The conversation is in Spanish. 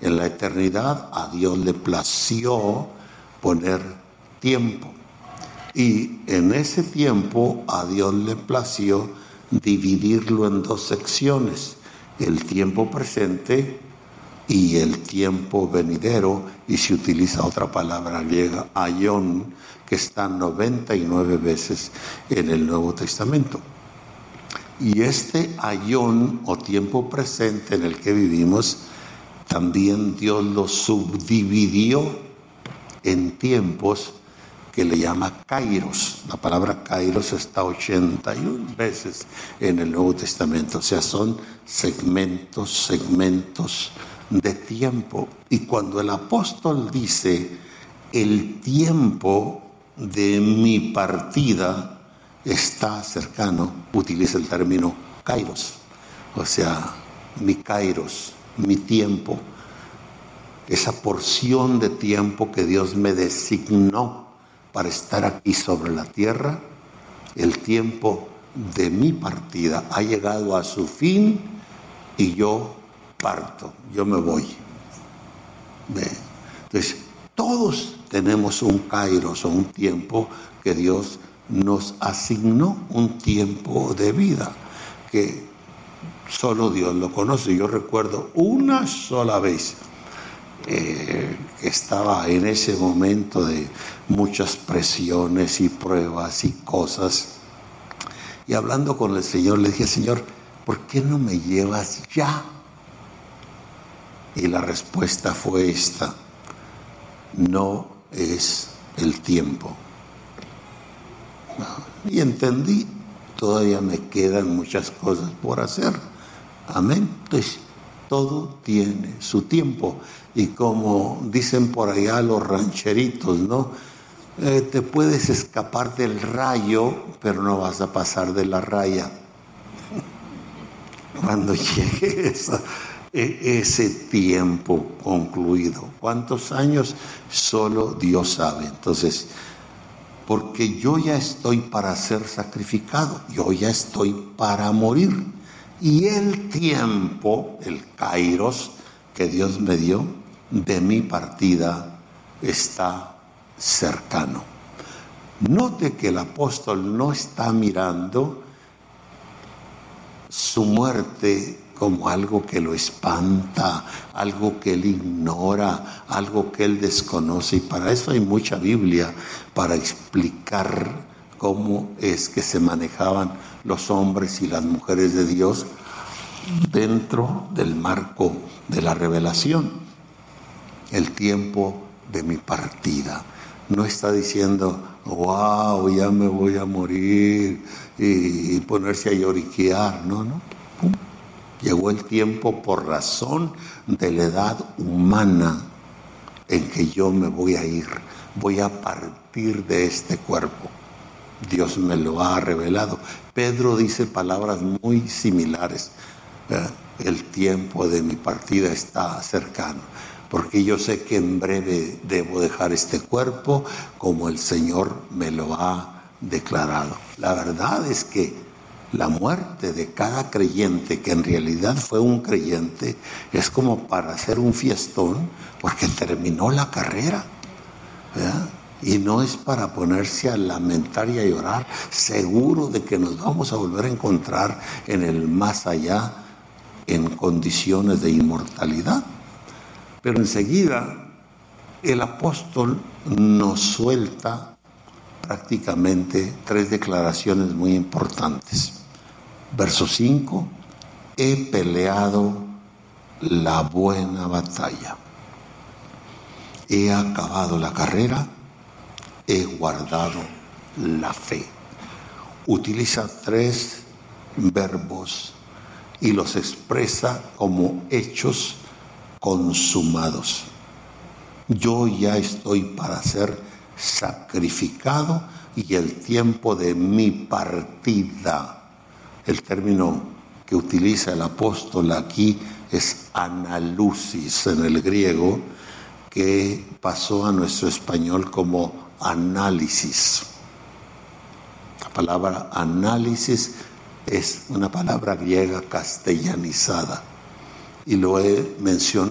En la eternidad a Dios le plació poner tiempo. Y en ese tiempo a Dios le plació dividirlo en dos secciones: el tiempo presente y el tiempo venidero, y se utiliza otra palabra griega, aion, que está 99 veces en el Nuevo Testamento. Y este aion o tiempo presente en el que vivimos, también Dios lo subdividió en tiempos que le llama kairos. La palabra kairos está 81 veces en el Nuevo Testamento, o sea, son segmentos de tiempo. Y cuando el apóstol dice el tiempo de mi partida está cercano, utiliza el término kairos, o sea, mi kairos, mi tiempo, esa porción de tiempo que Dios me designó para estar aquí sobre la tierra. El tiempo de mi partida ha llegado a su fin y yo parto, yo me voy. Entonces, todos tenemos un kairos o un tiempo que Dios nos asignó, un tiempo de vida que solo Dios lo conoce. Yo recuerdo una sola vez que estaba en ese momento de muchas presiones y pruebas y cosas, y hablando con el Señor le dije: Señor, ¿por qué no me llevas ya? Y la respuesta fue esta: no es el tiempo. Y entendí, todavía me quedan muchas cosas por hacer. Amén. Entonces, todo tiene su tiempo. Y como dicen por allá los rancheritos, ¿no? Te puedes escapar del rayo, pero no vas a pasar de la raya. Cuando llegue ese tiempo concluido, ¿cuántos años? Solo Dios sabe. Entonces, porque yo ya estoy para ser sacrificado, yo ya estoy para morir. Y el tiempo, el kairos que Dios me dio de mi partida está cercano. Note que el apóstol no está mirando su muerte como algo que lo espanta, algo que él ignora, algo que él desconoce. Y para eso hay mucha Biblia, para explicar cómo es que se manejaban los hombres y las mujeres de Dios dentro del marco de la revelación. El tiempo de mi partida. No está diciendo: wow, ya me voy a morir, y ponerse a lloriquear. No. Llegó el tiempo por razón de la edad humana en que yo me voy a ir, voy a partir de este cuerpo. Dios me lo ha revelado. Pedro dice palabras muy similares. El tiempo de mi partida está cercano, porque yo sé que en breve debo dejar este cuerpo como el Señor me lo ha declarado. La verdad es que la muerte de cada creyente, que en realidad fue un creyente, es como para hacer un fiestón, porque terminó la carrera, ¿verdad? Y no es para ponerse a lamentar y a llorar, seguro de que nos vamos a volver a encontrar en el más allá, en condiciones de inmortalidad. Pero enseguida el apóstol nos suelta prácticamente 3 declaraciones muy importantes. Verso 5: he peleado la buena batalla, he acabado la carrera, he guardado la fe. Utiliza 3 verbos y los expresa como hechos consumados. Yo ya estoy para ser sacrificado y el tiempo de mi partida. El término que utiliza el apóstol aquí es analusis en el griego, que pasó a nuestro español como análisis. La palabra análisis es una palabra griega castellanizada, y lo he mencionado